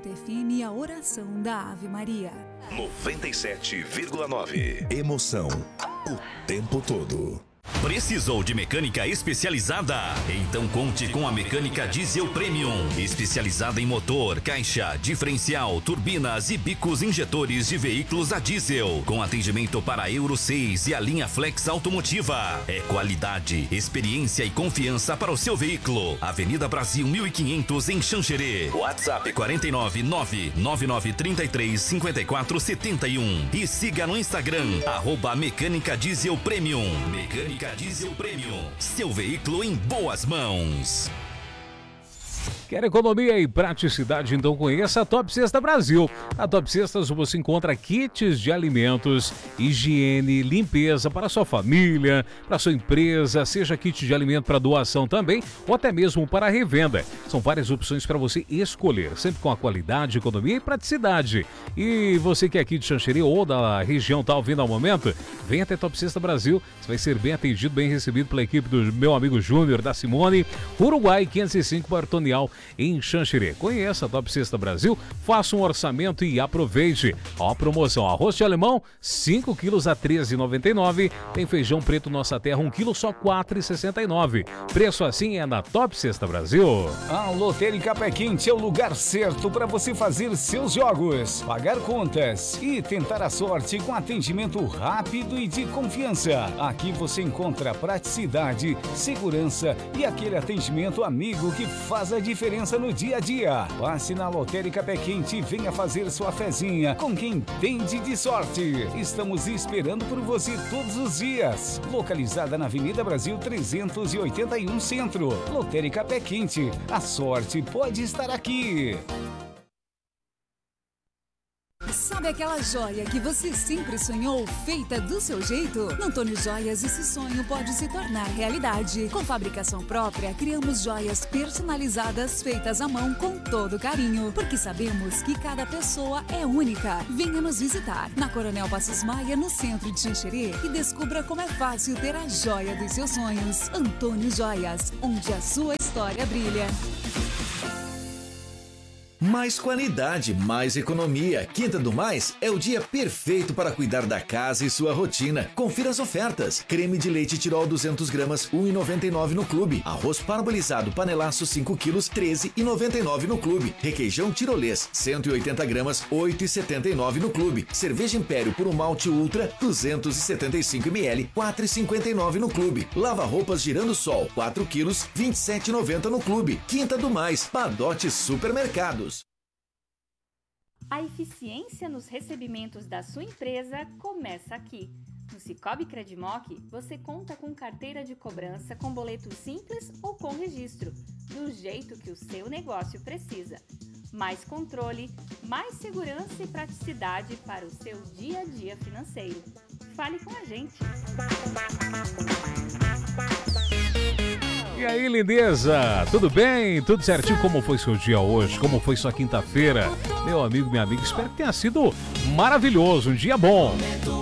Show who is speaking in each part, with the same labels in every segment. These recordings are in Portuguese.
Speaker 1: Santo FM e a oração da Ave Maria.
Speaker 2: 97,9. Emoção o tempo todo.
Speaker 3: Precisou de mecânica especializada? Então conte com a Mecânica Diesel Premium, especializada em motor, caixa, diferencial, turbinas e bicos injetores de veículos a diesel, com atendimento para Euro 6 e a linha Flex automotiva. É qualidade, experiência e confiança para o seu veículo. Avenida Brasil 1500 em Xanxerê. WhatsApp 499-9933-5471 e siga no Instagram @Mecânica Diesel Premium. Mecânica Diesel Premium, seu veículo em boas mãos.
Speaker 4: Quer economia e praticidade? Então conheça a Top Cesta Brasil. Na Top Cestas você encontra kits de alimentos, higiene, limpeza para sua família, para sua empresa, seja kit de alimento para doação também, ou até mesmo para revenda. São várias opções para você escolher, sempre com a qualidade, economia e praticidade. E você que é aqui de Xanxerê ou da região está ouvindo ao momento, vem até Top Cesta Brasil. Você vai ser bem atendido, bem recebido pela equipe do meu amigo Júnior, da Simone, Uruguai 505 Bartonial, em Xanxerê. Conheça a Top Cesta Brasil, faça um orçamento e aproveite. Ó, promoção: arroz de alemão 5 quilos a R$ 13,99. Tem feijão preto Nossa Terra 1 quilo só R$ 4,69. Preço assim é na Top Cesta Brasil.
Speaker 5: A Lotérica Pé Quente é o lugar certo para você fazer seus jogos, pagar contas e tentar a sorte com atendimento rápido e de confiança. Aqui você encontra praticidade, segurança e aquele atendimento amigo que faz a diferença no dia a dia. Passe na Lotérica Pé Quente e venha fazer sua fezinha com quem entende de sorte. Estamos esperando por você todos os dias. Localizada na Avenida Brasil 381 Centro. Lotérica Pé Quente. A sorte pode estar aqui.
Speaker 1: Sabe aquela joia que você sempre sonhou, feita do seu jeito? No Antônio Joias, esse sonho pode se tornar realidade. Com fabricação própria, criamos joias personalizadas, feitas à mão com todo carinho, porque sabemos que cada pessoa é única. Venha nos visitar na Coronel Passos Maia, no centro de Xanxerê, e descubra como é fácil ter a joia dos seus sonhos. Antônio Joias, onde a sua história brilha.
Speaker 6: Mais qualidade, mais economia. Quinta do Mais é o dia perfeito para cuidar da casa e sua rotina. Confira as ofertas. Creme de leite Tirol 200 gramas, R$ 1,99 no clube. Arroz parbolizado panelaço 5 quilos, R$ 13,99 no clube. Requeijão tirolês, 180 gramas, R$ 8,79 no clube. Cerveja Império por um malte ultra, 275 ml, R$ 4,59 no clube. Lava roupas Girando Sol, 4 quilos, R$ 27,90 no clube. Quinta do Mais, Padote Supermercados.
Speaker 7: A eficiência nos recebimentos da sua empresa começa aqui. No Sicoob Credimoc, você conta com carteira de cobrança com boleto simples ou com registro, do jeito que o seu negócio precisa. Mais controle, mais segurança e praticidade para o seu dia a dia financeiro. Fale com a gente!
Speaker 4: E aí, lindeza? Tudo bem? Tudo certinho? Como foi seu dia hoje? Como foi sua quinta-feira? Meu amigo, minha amiga, espero que tenha sido maravilhoso, um dia bom.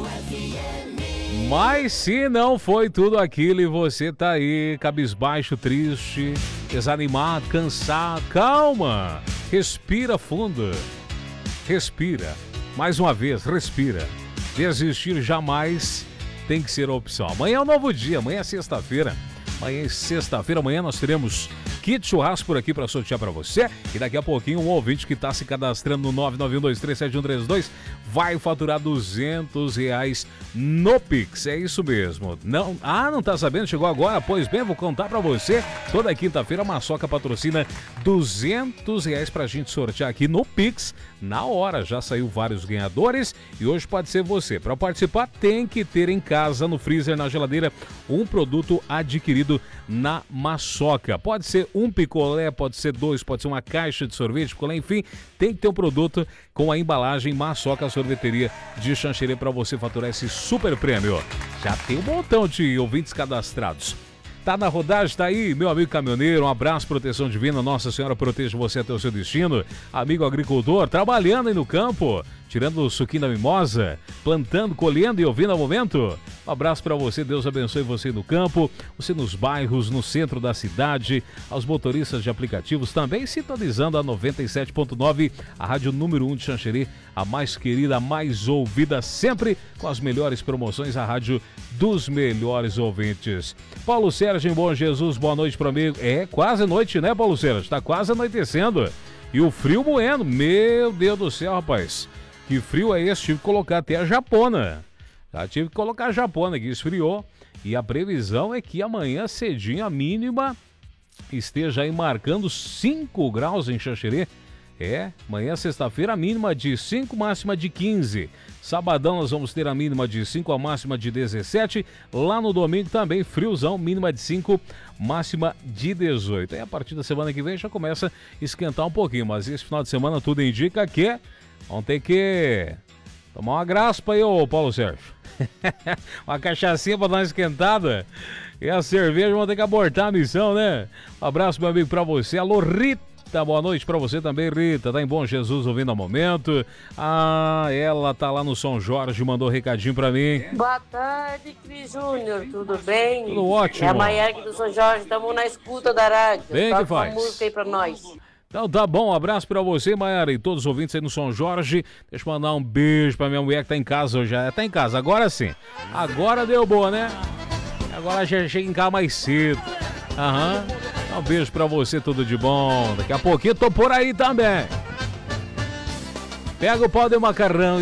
Speaker 4: Mas se não foi tudo aquilo e você tá aí cabisbaixo, triste, desanimado, cansado, calma. Respira fundo. Respira. Mais uma vez, respira. Desistir jamais tem que ser a opção. Amanhã é um novo dia, amanhã é sexta-feira. Amanhã é sexta-feira, amanhã nós teremos kit churrasco por aqui para sortear para você. E daqui a pouquinho um ouvinte que está se cadastrando no 991237132 vai faturar R$200 no Pix. É isso mesmo. Não tá sabendo? Chegou agora? Pois bem, vou contar para você. Toda quinta-feira a Maçoca patrocina R$200 para a gente sortear aqui no Pix. Na hora, já saiu vários ganhadores e hoje pode ser você. Para participar tem que ter em casa, no freezer, na geladeira, um produto adquirido na Maçoca. Pode ser um picolé, pode ser 2, pode ser uma caixa de sorvete, picolé, enfim, tem que ter um produto com a embalagem Maçoca Sorveteria de Xanxerê para você faturar esse super prêmio. Já tem um montão de ouvintes cadastrados. Tá na rodagem, tá aí, meu amigo caminhoneiro, um abraço, proteção divina, Nossa Senhora proteja você até o seu destino. Amigo agricultor, trabalhando aí no campo, tirando o suquinho da mimosa, plantando, colhendo e ouvindo ao momento. Um abraço para você, Deus abençoe você no campo, você nos bairros, no centro da cidade, aos motoristas de aplicativos também sintonizando a 97.9, a rádio número 1 de Xanxerê, a mais querida, a mais ouvida, sempre com as melhores promoções, a rádio dos melhores ouvintes. Paulo Sérgio, em Bom Jesus, boa noite para mim. É quase noite, né, Paulo Sérgio? Está quase anoitecendo. E o frio moendo, meu Deus do céu, rapaz. Que frio é esse? Tive que colocar até a japona. Já tive que colocar a japona, que esfriou. E a previsão é que amanhã cedinho a mínima esteja aí marcando 5 graus em Xanxerê. Amanhã sexta-feira a mínima de 5, máxima de 15. Sabadão nós vamos ter a mínima de 5, a máxima de 17. Lá no domingo também friozão, mínima de 5, máxima de 18. Aí a partir da semana que vem já começa a esquentar um pouquinho, mas esse final de semana tudo indica que vamos ter que tomar uma graspa aí, ô Paulo Sérgio. Uma cachaçinha pra dar uma esquentada. E a cerveja vão ter que abortar a missão, né? Um abraço, meu amigo, pra você. Alô, Rita. Boa noite pra você também, Rita. Tá em Bom Jesus ouvindo ao momento. Ela tá lá no São Jorge, mandou um recadinho pra mim.
Speaker 8: Boa tarde, Cris Júnior. Tudo bem?
Speaker 4: Tudo ótimo.
Speaker 8: É a Maiara aqui do São Jorge. Estamos na escuta da rádio.
Speaker 4: Bem que faz.
Speaker 8: Uma música aí pra nós.
Speaker 4: Então tá bom, um abraço pra você, Maiara, e todos os ouvintes aí no São Jorge. Deixa eu mandar um beijo pra minha mulher que tá em casa hoje. Tá em casa, agora sim. Agora deu boa, né? Agora já chega em casa mais cedo. Um beijo pra você, tudo de bom. Daqui a pouquinho tô por aí também. Pega o pau de macarrão